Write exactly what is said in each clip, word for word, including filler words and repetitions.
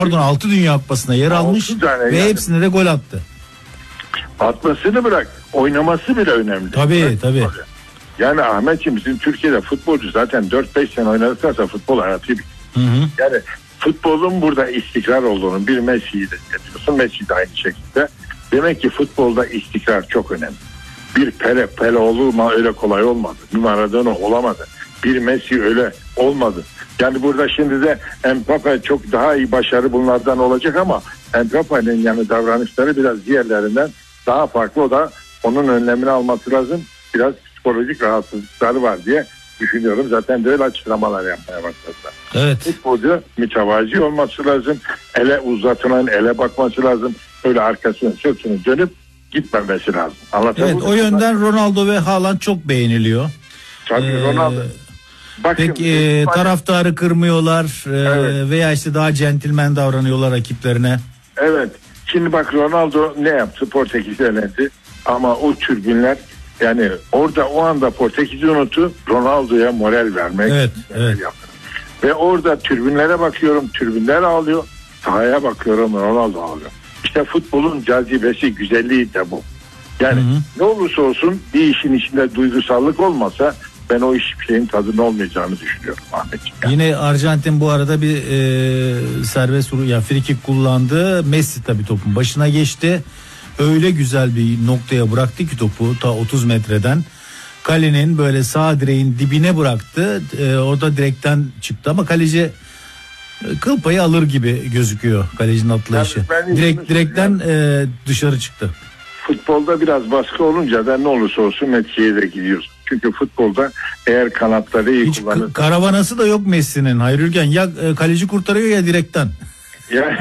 Pardon altı Dünya Kupası'na yer almış ve yani hepsine de gol attı. Atmasını bırak, oynaması bile önemli. Tabii evet, tabii. Yani Ahmetciğim, bizim Türkiye'de futbolcu zaten dört beş sene oynadıklarsa futbol hayatı bir. Hı hı. Yani futbolun burada istikrar olduğunu, bir Messi'yi de yapıyorsun, Messi de aynı şekilde. Demek ki futbolda istikrar çok önemli. Bir Pele, Pele olur mu öyle kolay olmadı. Bir Maradona olamadı. Bir Messi öyle olmadı. Yani burada şimdi de Mbappe çok daha iyi başarı bunlardan olacak ama Mbappe'nin yani davranışları biraz diğerlerinden daha farklı. O da onun önlemini alması lazım. Biraz psikolojik rahatsızlıkları var diye düşünüyorum. Zaten böyle açıklamalar yapmaya başladılar. Evet. Futbolcu mütevazi olması lazım. Ele uzatılan ele bakması lazım. Öyle arkasını sırtını dönüp gitmemesi lazım. Evet, o yönden Ronaldo ve Haaland çok beğeniliyor. Tabii ee, Ronaldo. Bakın, pek e, taraftarı kırmıyorlar e, evet. veya işte daha centilmen davranıyorlar rakiplerine. Evet. Şimdi bak, Ronaldo ne yaptı? Portekiz'e elendi. Ama o tribünler, yani orada o anda Portekiz'i unuttu, Ronaldo'ya moral vermek evet, evet. yaptı. Ve orada tribünlere bakıyorum, tribünler ağlıyor. Sahaya bakıyorum, Ronaldo ağlıyor. İşte futbolun cazibesi, güzelliği de bu. Yani hı hı. ne olursa olsun bir işin içinde duygusallık olmasa ben o iş şeyin tadının olmayacağını düşünüyorum Ahmetciğim. Yani. Yine Arjantin bu arada bir e, serbest vuruş, yani free kick kullandı. Messi tabii topun başına geçti. Öyle güzel bir noktaya bıraktı ki topu ta otuz metreden. Kalenin böyle sağ direğin dibine bıraktı. E, orada direkten çıktı ama kaleci e, kıl payı alır gibi gözüküyor kalecinin atlayışı. Yani Direkt direkten e, dışarı çıktı. Futbolda biraz baskı olunca da ne olursa olsun Messi'ye de gidiyoruz. Çünkü futbolda eğer kanatları iyi hiç kullanırsa... karavanası da yok Messi'nin. Hayır Ülgen, ya e, kaleci kurtarıyor ya direkten. Ya,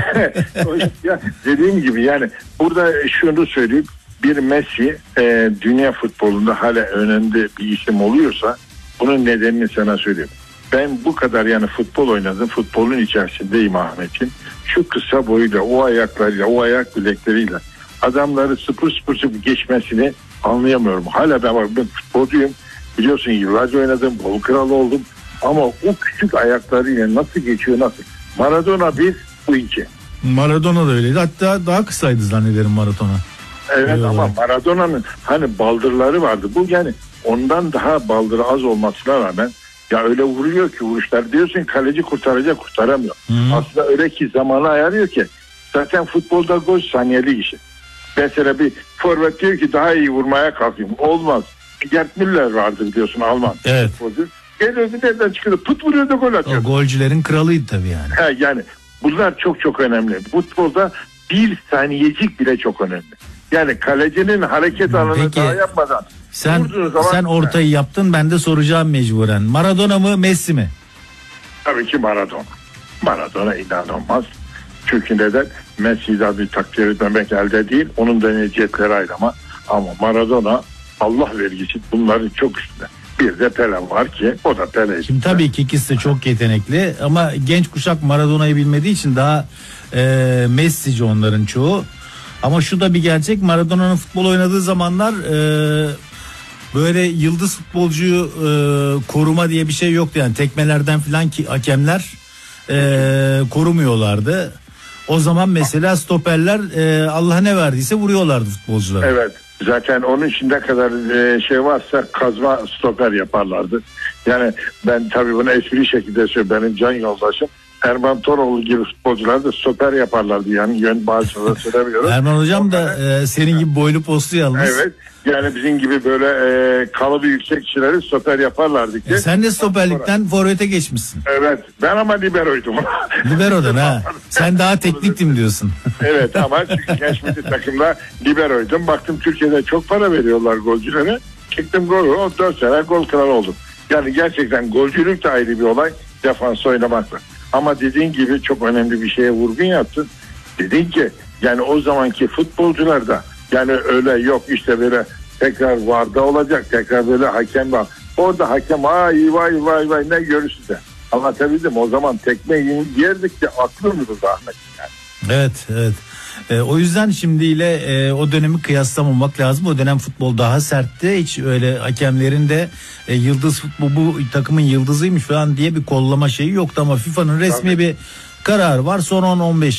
ya dediğim gibi yani burada şunu söyleyeyim, bir Messi e, dünya futbolunda hala önemli bir isim oluyorsa bunun nedenini sana söyleyeyim. Ben bu kadar yani futbol oynadım, futbolun içerisindeyim Ahmet'im. Şu kısa boyuyla, o ayaklarıyla, o ayak bilekleriyle adamları sıfır sıfır sıfır geçmesini anlayamıyorum. Hala ben, ben futbolcuyum, biliyorsun yıllarca oynadım, gol kralı oldum ama o küçük ayaklarıyla nasıl geçiyor, nasıl? Maradona bir, bu iki. Maradona da öyleydi. Hatta daha kısaydı zannederim Maradona. Evet öyle ama olarak. Maradona'nın hani baldırları vardı. Bu yani ondan daha baldırı az olmasına rağmen ya öyle vuruyor ki vuruşlar, diyorsun kaleci kurtaracak, kurtaramıyor. Hı-hı. Aslında öyle ki zamanı ayarıyor ki zaten futbolda gol saniyeli işi. Mesela bir forvet diyor ki daha iyi vurmaya kalkayım. Olmaz. Gerd Müller vardır diyorsun, Alman. Evet. Futbolcu. Geliyordu nereden çıkıyordu? Pıt vuruyordu, gol atıyor. O golcülerin kralıydı tabii yani. He, yani bunlar çok çok önemli. Futbolda bir saniyecik bile çok önemli. Yani kalecinin hareket alanını Peki, daha yapmadan. Sen zaman, sen ortayı he. yaptın, ben de soracağım mecburen. Maradona mı Messi mi? Tabii ki Maradona. Maradona inanılmaz. Çünkü neden? Messi'den bir takdir etmemek elde değil. Onun da neciyetleri ayrı ama. Ama Maradona Allah vergisi bunların çok üstünde. Bir de Pele var ki o da Pele. Şimdi tabii ki ikisi de çok yetenekli ama genç kuşak Maradona'yı bilmediği için daha e, Messi'ci onların çoğu. Ama şu da bir gerçek, Maradona'nın futbol oynadığı zamanlar e, böyle yıldız futbolcuyu e, koruma diye bir şey yoktu. Yani tekmelerden filan ki hakemler e, korumuyorlardı. O zaman mesela stoperler e, Allah ne verdiyse vuruyorlardı futbolculara. Evet. Zaten onun için ne kadar e, şey varsa kazma stoper yaparlardı. Yani ben tabii bunu espri şekilde söylüyorum. Benim can yoldaşım Erman Toroğlu gibi futbolcular da stoper yaparlardı. Yani yön bazıları söylemiyorum. Erman hocam da e, senin gibi boylu postlu yalnız. Evet. Yani bizim gibi böyle e, kalıbı yüksek kişileri stoper yaparlardı ki. E sen de stoperlikten forvete geçmişsin. Evet. Ben ama liberoydum. Libero'dan ha. Sen daha tekniktim diyorsun. Evet ama çünkü genç milli takımda liberoydum. Baktım Türkiye'de çok para veriyorlar golcülere. Çektim golü. dört sene gol kralı oldum. Yani gerçekten golcülük de ayrı bir olay. Defans oynamakla. Ama dediğin gibi çok önemli bir şeye vurgun yaptın. Dedin ki yani o zamanki futbolcular da yani öyle yok işte böyle tekrar varda olacak, tekrar böyle hakem var. Orada hakem ay vay vay vay ne görürsün de. Anlatabildim, o zaman tekme yerdik de aklım durdu Ahmet yani. Evet evet. E, o yüzden şimdiyle e, o dönemi kıyaslamamak lazım. O dönem futbol daha sertti. Hiç öyle hakemlerin de e, yıldız futbol bu takımın yıldızıymış falan diye bir kollama şeyi yoktu ama FIFA'nın resmi Tabii. bir Karar var son on on beş